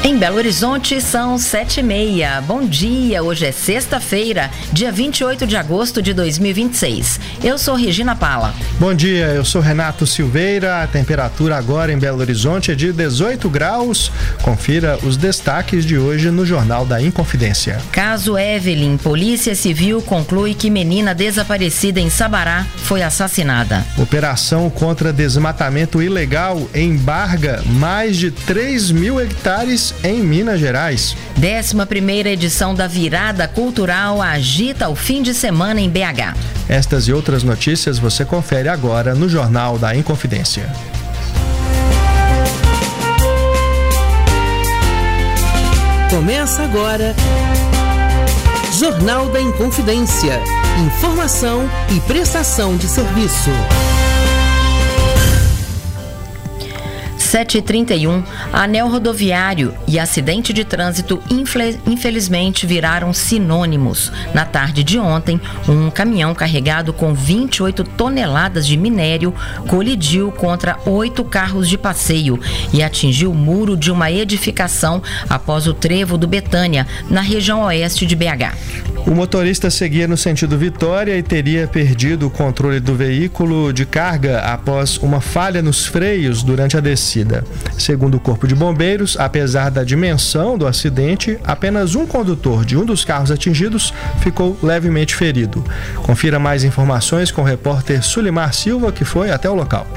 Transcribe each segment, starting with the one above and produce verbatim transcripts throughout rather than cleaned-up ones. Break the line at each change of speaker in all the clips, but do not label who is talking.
Em Belo Horizonte são sete e meia. Bom dia, hoje é sexta-feira, dia vinte e oito de agosto de dois mil e vinte e seis. Eu sou Regina Pala.
Bom dia, eu sou Renato Silveira. A temperatura agora em Belo Horizonte é de dezoito graus. Confira os destaques de hoje no Jornal da Inconfidência.
Caso Evelyn, Polícia Civil conclui que menina desaparecida em Sabará foi assassinada.
Operação contra desmatamento ilegal embarga mais de três mil hectares em Minas Gerais.
décima primeira edição da Virada Cultural agita o fim de semana em B H.
Estas e outras notícias você confere agora no Jornal da Inconfidência.
Começa agora Jornal da Inconfidência. Informação e prestação de serviço.
sete e trinta e um, anel rodoviário e acidente de trânsito infelizmente viraram sinônimos. Na tarde de ontem, um caminhão carregado com vinte e oito toneladas de minério colidiu contra oito carros de passeio e atingiu o muro de uma edificação após o trevo do Betânia, na região oeste de B H.
O motorista seguia no sentido Vitória e teria perdido o controle do veículo de carga após uma falha nos freios durante a descida. Segundo o Corpo de Bombeiros, apesar da dimensão do acidente, apenas um condutor de um dos carros atingidos ficou levemente ferido. Confira mais informações com o repórter Sulimar Silva, que foi até o local.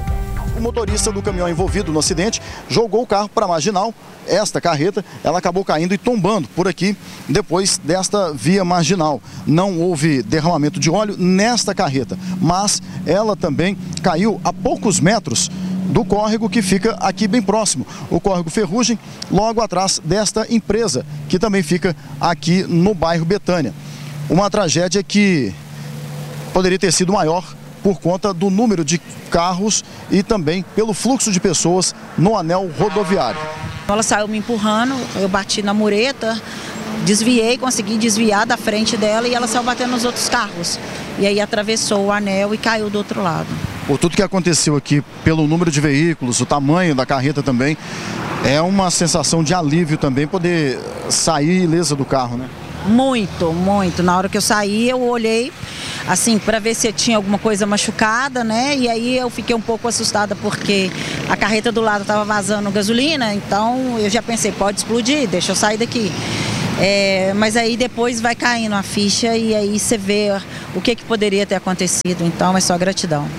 O motorista do caminhão envolvido no acidente jogou o carro para a marginal. Esta carreta, ela acabou caindo e tombando por aqui, depois desta via marginal. Não houve derramamento de óleo nesta carreta, mas ela também caiu a poucos metros do córrego que fica aqui bem próximo, o córrego Ferrugem, logo atrás desta empresa, que também fica aqui no bairro Betânia. Uma tragédia que poderia ter sido maior por conta do número de carros e também pelo fluxo de pessoas no anel rodoviário.
Ela saiu me empurrando, eu bati na mureta, desviei, consegui desviar da frente dela e ela saiu batendo nos outros carros. E aí atravessou o anel e caiu do outro lado.
Por tudo que aconteceu aqui, pelo número de veículos, o tamanho da carreta também, é uma sensação de alívio também poder sair ilesa do carro, né?
Muito, muito. Na hora que eu saí, eu olhei assim para ver se tinha alguma coisa machucada, né? E aí eu fiquei um pouco assustada porque a carreta do lado estava vazando gasolina, então eu já pensei, pode explodir, deixa eu sair daqui. É, mas aí depois vai caindo a ficha e aí você vê o que, que poderia ter acontecido, então é só gratidão.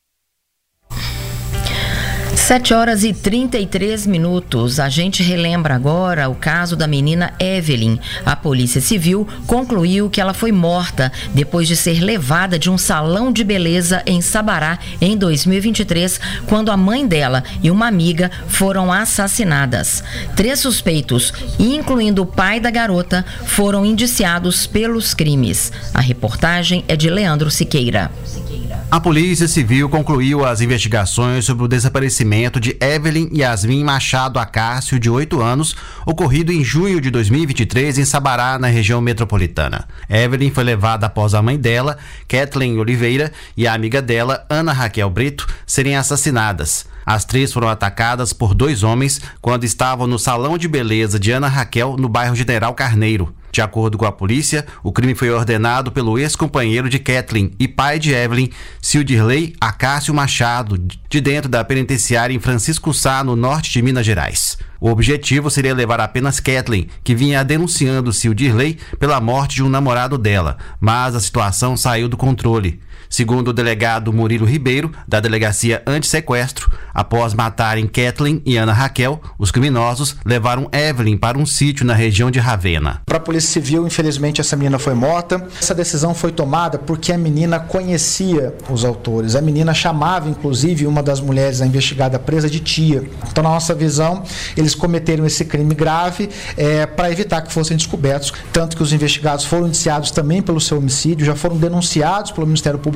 sete horas e trinta e três minutos. A gente relembra agora o caso da menina Evelyn. A Polícia Civil concluiu que ela foi morta depois de ser levada de um salão de beleza em Sabará em dois mil e vinte e três, quando a mãe dela e uma amiga foram assassinadas. Três suspeitos, incluindo o pai da garota, foram indiciados pelos crimes. A reportagem é de Leandro Siqueira.
A Polícia Civil concluiu as investigações sobre o desaparecimento de Evelyn Yasmin Machado Acácio, de oito anos, ocorrido em junho de dois mil e vinte e três em Sabará, na região metropolitana. Evelyn foi levada após a mãe dela, Kathleen Oliveira, e a amiga dela, Ana Raquel Brito, serem assassinadas. As três foram atacadas por dois homens quando estavam no salão de beleza de Ana Raquel, no bairro General Carneiro. De acordo com a polícia, o crime foi ordenado pelo ex-companheiro de Kathleen e pai de Evelyn, Cildirley Acácio Machado, de dentro da penitenciária em Francisco Sá, no norte de Minas Gerais. O objetivo seria levar apenas Kathleen, que vinha denunciando Cildirley pela morte de um namorado dela, mas a situação saiu do controle. Segundo o delegado Murilo Ribeiro, da Delegacia Antissequestro, após matarem Kathleen e Ana Raquel, os criminosos levaram Evelyn para um sítio na região de Ravena.
Para a Polícia Civil, infelizmente, essa menina foi morta. Essa decisão foi tomada porque a menina conhecia os autores. A menina chamava, inclusive, uma das mulheres, a investigada presa, de tia. Então, na nossa visão, eles cometeram esse crime grave é, para evitar que fossem descobertos. Tanto que os investigados foram indiciados também pelo seu homicídio, já foram denunciados pelo Ministério Público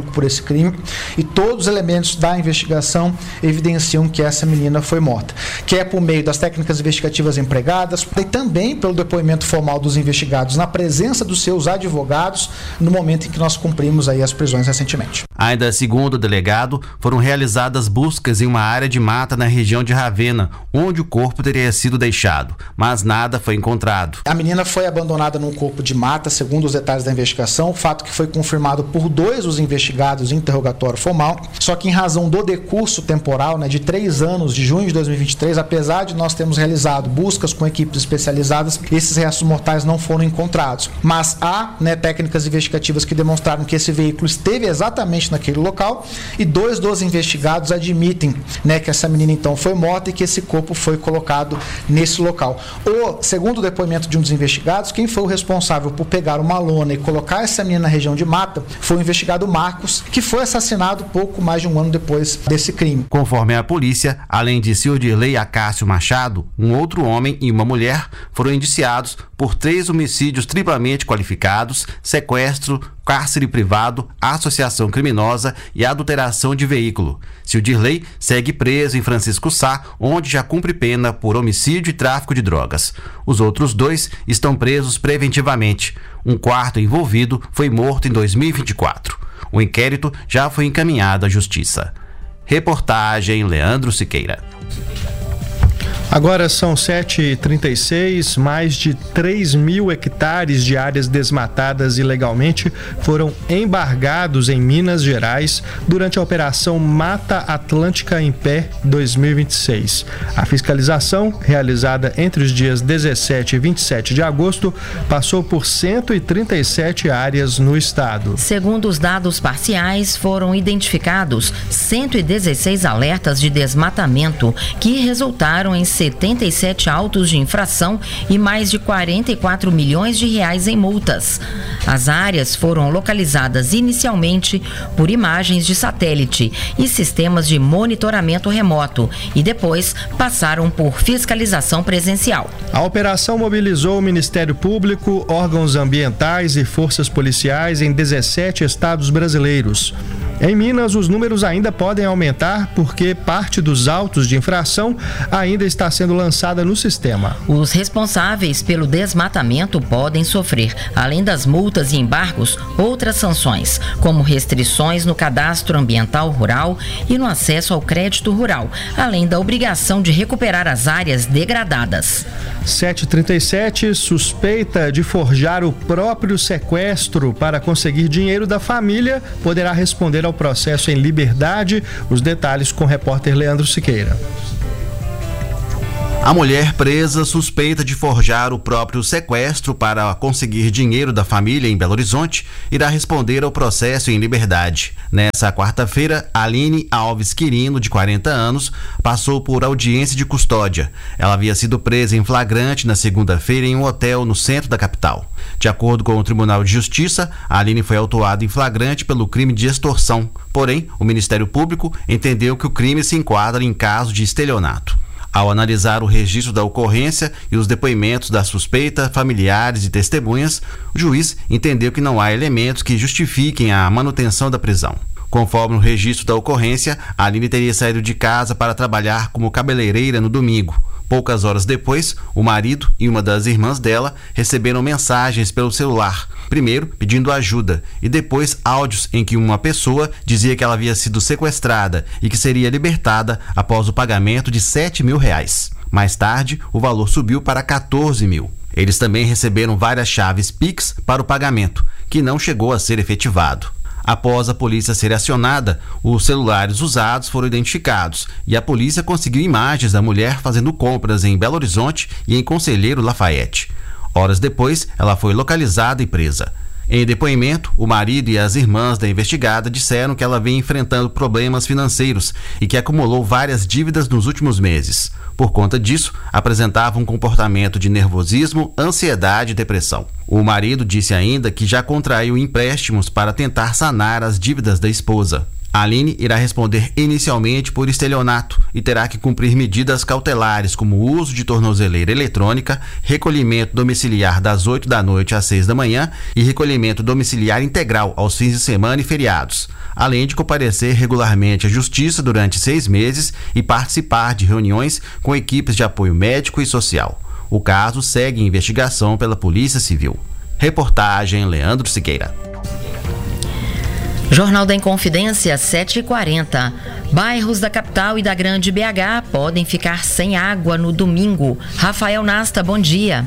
público por esse crime e todos os elementos da investigação evidenciam que essa menina foi morta, que é por meio das técnicas investigativas empregadas e também pelo depoimento formal dos investigados na presença dos seus advogados no momento em que nós cumprimos aí as prisões recentemente.
Ainda segundo o delegado, foram realizadas buscas em uma área de mata na região de Ravena, onde o corpo teria sido deixado, mas nada foi encontrado.
A menina foi abandonada num corpo de mata, segundo os detalhes da investigação, fato que foi confirmado por dois dos investigados em interrogatório formal, só que em razão do decurso temporal, né, de três anos, de junho de dois mil e vinte e três, apesar de nós termos realizado buscas com equipes especializadas, esses restos mortais não foram encontrados. Mas há, né, técnicas investigativas que demonstraram que esse veículo esteve exatamente naquele local e dois dos investigados admitem, né, que essa menina então foi morta e que esse corpo foi colocado nesse local. O, segundo o depoimento de um dos investigados, quem foi o responsável por pegar uma lona e colocar essa menina na região de mata foi o investigado Marcos, que foi assassinado pouco mais de um ano depois desse crime.
Conforme a polícia, além de Sildirley Acácio Machado, um outro homem e uma mulher foram indiciados por três homicídios triplamente qualificados, sequestro, cárcere privado, associação criminosa e adulteração de veículo. Sildirley segue preso em Francisco Sá, onde já cumpre pena por homicídio e tráfico de drogas. Os outros dois estão presos preventivamente. Um quarto envolvido foi morto em dois mil e vinte e quatro. O inquérito já foi encaminhado à Justiça. Reportagem Leandro Siqueira.
Agora são sete e trinta e seis, mais de três mil hectares de áreas desmatadas ilegalmente foram embargados em Minas Gerais durante a Operação Mata Atlântica em Pé dois mil e vinte e seis. A fiscalização, realizada entre os dias dezessete e vinte e sete de agosto, passou por cento e trinta e sete áreas no estado.
Segundo os dados parciais, foram identificados cento e dezesseis alertas de desmatamento que resultaram em setenta e sete autos de infração e mais de quarenta e quatro milhões de reais em multas. As áreas foram localizadas inicialmente por imagens de satélite e sistemas de monitoramento remoto e depois passaram por fiscalização presencial.
A operação mobilizou o Ministério Público, órgãos ambientais e forças policiais em dezessete estados brasileiros. Em Minas, os números ainda podem aumentar porque parte dos autos de infração ainda está sendo lançada no sistema.
Os responsáveis pelo desmatamento podem sofrer, além das multas e embargos, outras sanções, como restrições no cadastro ambiental rural e no acesso ao crédito rural, além da obrigação de recuperar as áreas degradadas.
sete e trinta e sete, suspeita de forjar o próprio sequestro para conseguir dinheiro da família, poderá responder ao processo em liberdade. Os detalhes com o repórter Leandro Siqueira.
A mulher presa suspeita de forjar o próprio sequestro para conseguir dinheiro da família em Belo Horizonte irá responder ao processo em liberdade. Nessa quarta-feira, Aline Alves Quirino, de quarenta anos, passou por audiência de custódia. Ela havia sido presa em flagrante na segunda-feira em um hotel no centro da capital. De acordo com o Tribunal de Justiça, a Aline foi autuada em flagrante pelo crime de extorsão. Porém, o Ministério Público entendeu que o crime se enquadra em caso de estelionato. Ao analisar o registro da ocorrência e os depoimentos da suspeita, familiares e testemunhas, o juiz entendeu que não há elementos que justifiquem a manutenção da prisão. Conforme o registro da ocorrência, a Aline teria saído de casa para trabalhar como cabeleireira no domingo. Poucas horas depois, o marido e uma das irmãs dela receberam mensagens pelo celular, primeiro pedindo ajuda e depois áudios em que uma pessoa dizia que ela havia sido sequestrada e que seria libertada após o pagamento de sete mil reais. Mais tarde, o valor subiu para quatorze mil. Eles também receberam várias chaves Pix para o pagamento, que não chegou a ser efetivado. Após a polícia ser acionada, os celulares usados foram identificados e a polícia conseguiu imagens da mulher fazendo compras em Belo Horizonte e em Conselheiro Lafayette. Horas depois, ela foi localizada e presa. Em depoimento, o marido e as irmãs da investigada disseram que ela vem enfrentando problemas financeiros e que acumulou várias dívidas nos últimos meses. Por conta disso, apresentava um comportamento de nervosismo, ansiedade e depressão. O marido disse ainda que já contraiu empréstimos para tentar sanar as dívidas da esposa. A Aline irá responder inicialmente por estelionato e terá que cumprir medidas cautelares como o uso de tornozeleira eletrônica, recolhimento domiciliar das oito da noite às seis da manhã e recolhimento domiciliar integral aos fins de semana e feriados, além de comparecer regularmente à Justiça durante seis meses e participar de reuniões com equipes de apoio médico e social. O caso segue em investigação pela Polícia Civil. Reportagem Leandro Siqueira.
Jornal da Inconfidência, sete e quarenta. Bairros da capital e da Grande B H podem ficar sem água no domingo. Rafael Nasta, bom dia.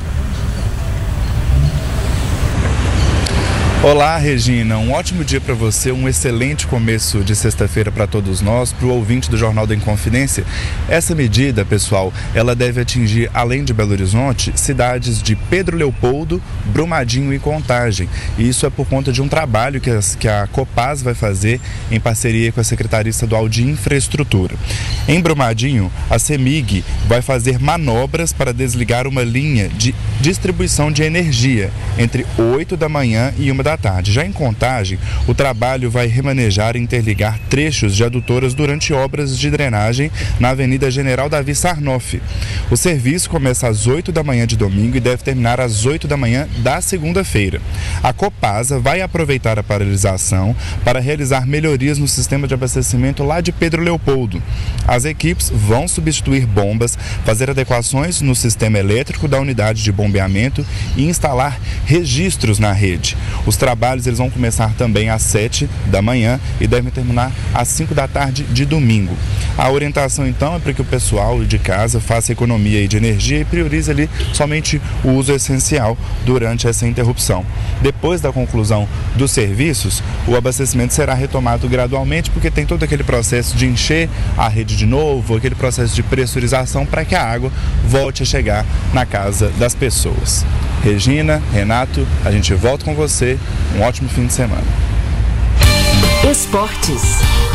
Olá, Regina, um ótimo dia para você, um excelente começo de sexta-feira para todos nós, para o ouvinte do Jornal da Inconfidência. Essa medida, pessoal, ela deve atingir, além de Belo Horizonte, cidades de Pedro Leopoldo, Brumadinho e Contagem. E isso é por conta de um trabalho que a, que a Copasa vai fazer em parceria com a Secretaria Estadual de Infraestrutura. Em Brumadinho, a CEMIG vai fazer manobras para desligar uma linha de distribuição de energia entre oito da manhã e uma da tarde. Já em Contagem, o trabalho vai remanejar e interligar trechos de adutoras durante obras de drenagem na Avenida General Davi Sarnoff. O serviço começa às oito da manhã de domingo e deve terminar às oito da manhã da segunda-feira. A Copasa vai aproveitar a paralisação para realizar melhorias no sistema de abastecimento lá de Pedro Leopoldo. As equipes vão substituir bombas, fazer adequações no sistema elétrico da unidade de bombeamento e instalar registros na rede. Os trabalhos eles vão começar também às sete da manhã e devem terminar às cinco da tarde de domingo. A orientação então é para que o pessoal de casa faça economia de energia e priorize ali somente o uso essencial durante essa interrupção. Depois da conclusão dos serviços, o abastecimento será retomado gradualmente, porque tem todo aquele processo de encher a rede de novo, aquele processo de pressurização para que a água volte a chegar na casa das pessoas. Regina, Renato, a gente volta com você. Um ótimo fim de semana.
Esportes.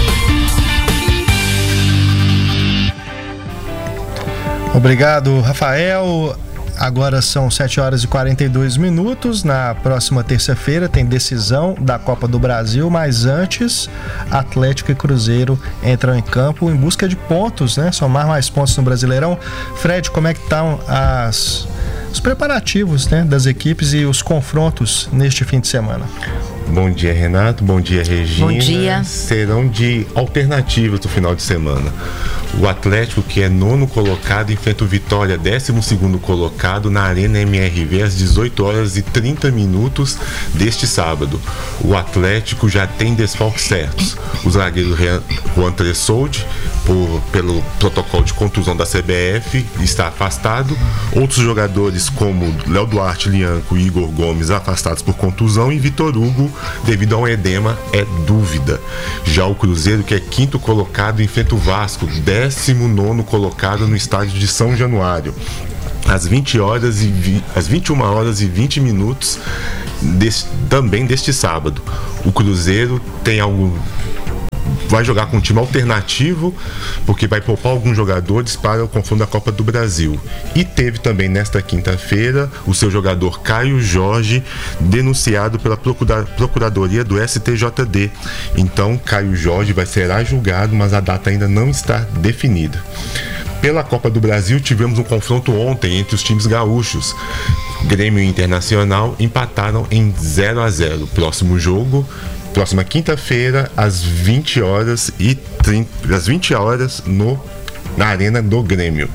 Obrigado, Rafael. Agora são sete horas e quarenta e dois minutos. Na próxima terça-feira tem decisão da Copa do Brasil, mas antes, Atlético e Cruzeiro entram em campo em busca de pontos, né? Somar mais pontos no Brasileirão. Fred, como é que estão as... os preparativos, né, das equipes e os confrontos neste fim de semana?
Bom dia, Renato. Bom dia, Regina.
Bom dia.
Serão de alternativas do final de semana. O Atlético, que é nono colocado, enfrenta o Vitória, décimo segundo colocado, na Arena M R V às dezoito horas e trinta minutos deste sábado. O Atlético já tem desfalques certos. O zagueiro Juan Tressoldi, por, pelo protocolo de contusão da C B F, está afastado. Outros jogadores como Léo Duarte, Lianco e Igor Gomes afastados por contusão, e Vitor Hugo, devido a um edema, é dúvida. Já o Cruzeiro, que é quinto colocado, enfrenta o Vasco, décimo nono colocado, no estádio de São Januário, às vinte horas e vi, às vinte e uma horas e vinte minutos deste, também deste sábado. O Cruzeiro tem algo vai jogar com um time alternativo, porque vai poupar alguns jogadores para o confronto da Copa do Brasil. E teve também nesta quinta-feira o seu jogador Caio Jorge denunciado pela Procuradoria do S T J D. Então Caio Jorge vai ser julgado, mas a data ainda não está definida. Pela Copa do Brasil, tivemos um confronto ontem entre os times gaúchos. Grêmio e Internacional empataram em zero a zero. Próximo jogo, próxima quinta-feira, às vinte horas e trinta, às vinte horas no, na Arena do Grêmio.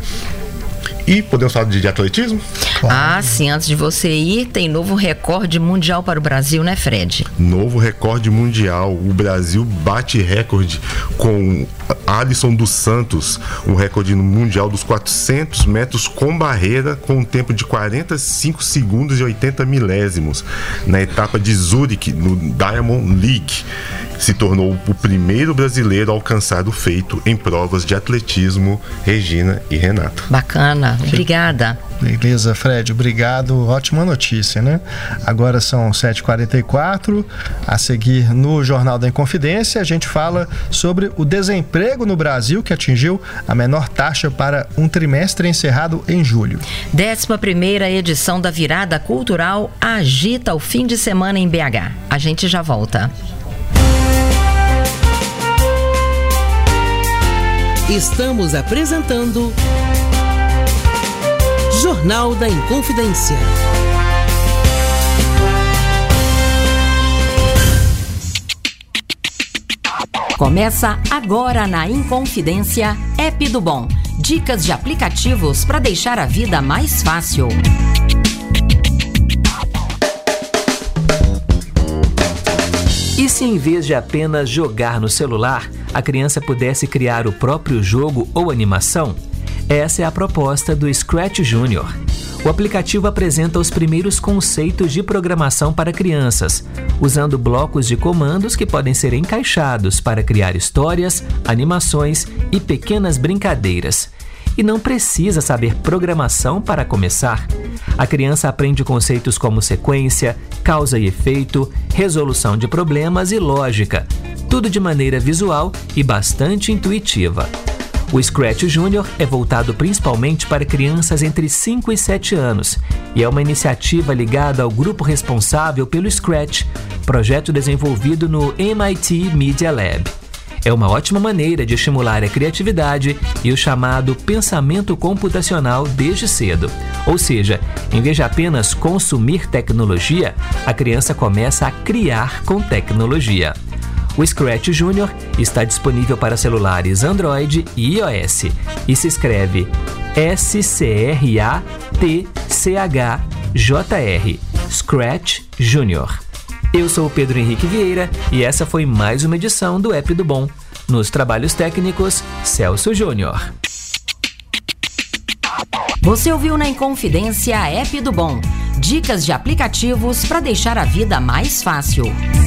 E podemos falar de, de atletismo?
Ah, sim, antes de você ir, tem novo recorde mundial para o Brasil, né, Fred?
Novo recorde mundial. O Brasil bate recorde com Alisson dos Santos, um recorde mundial dos quatrocentos metros com barreira, com um tempo de quarenta e cinco segundos e oitenta milésimos, na etapa de Zurique, no Diamond League. Se tornou o primeiro brasileiro a alcançar o feito em provas de atletismo. Regina e Renato.
Bacana, obrigada.
Beleza, Fred, obrigado. Ótima notícia, né? Agora são sete e quarenta e quatro. A seguir, no Jornal da Inconfidência, a gente fala sobre o desemprego no Brasil, que atingiu a menor taxa para um trimestre encerrado em julho.
décima primeira edição da Virada Cultural agita o fim de semana em B H. A gente já volta.
Estamos apresentando Jornal da Inconfidência.
Começa agora na Inconfidência App do Bom. Dicas de aplicativos para deixar a vida mais fácil.
E se em vez de apenas jogar no celular, a criança pudesse criar o próprio jogo ou animação? Essa é a proposta do Scratch Junior. O aplicativo apresenta os primeiros conceitos de programação para crianças, usando blocos de comandos que podem ser encaixados para criar histórias, animações e pequenas brincadeiras. E não precisa saber programação para começar. A criança aprende conceitos como sequência, causa e efeito, resolução de problemas e lógica, tudo de maneira visual e bastante intuitiva. O Scratch Junior é voltado principalmente para crianças entre cinco e sete anos e é uma iniciativa ligada ao grupo responsável pelo Scratch, projeto desenvolvido no M I T Media Lab. É uma ótima maneira de estimular a criatividade e o chamado pensamento computacional desde cedo. Ou seja, em vez de apenas consumir tecnologia, a criança começa a criar com tecnologia. O Scratch Junior está disponível para celulares Android e iOS e se escreve S C R A T C H J R, Scratch Junior. Eu sou o Pedro Henrique Vieira e essa foi mais uma edição do App do Bom. Nos trabalhos técnicos, Celso Júnior.
Você ouviu na Inconfidência App do Bom. Dicas de aplicativos para deixar a vida mais fácil.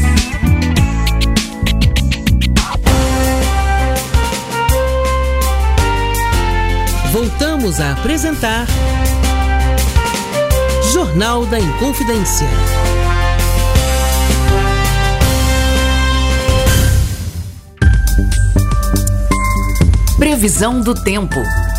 Voltamos a apresentar Jornal da Inconfidência.
Previsão do tempo.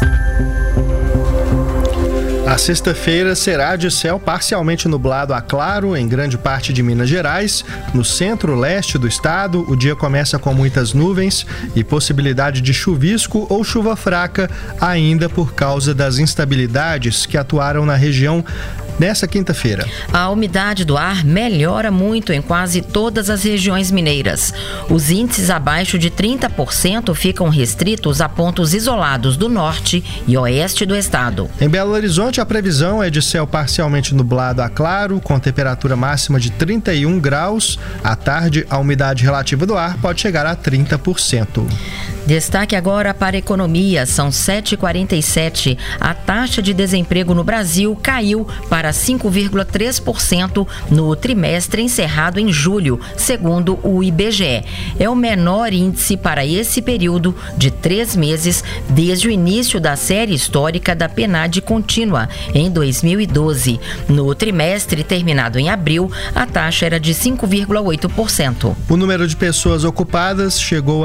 A sexta-feira será de céu parcialmente nublado a claro em grande parte de Minas Gerais. No centro-leste do estado, o dia começa com muitas nuvens e possibilidade de chuvisco ou chuva fraca, ainda por causa das instabilidades que atuaram na região nessa quinta-feira.
A umidade do ar melhora muito em quase todas as regiões mineiras. Os índices abaixo de trinta por cento ficam restritos a pontos isolados do norte e oeste do estado.
Em Belo Horizonte, a previsão é de céu parcialmente nublado a claro, com temperatura máxima de trinta e um graus. À tarde, a umidade relativa do ar pode chegar a trinta por cento.
Destaque agora para a economia, são sete e quarenta e sete. A taxa de desemprego no Brasil caiu para cinco vírgula três por cento no trimestre encerrado em julho, segundo o I B G E. É o menor índice para esse período de três meses desde o início da série histórica da PNAD contínua, em dois mil e doze. No trimestre terminado em abril, a taxa era de cinco vírgula oito por cento.
O número de pessoas ocupadas chegou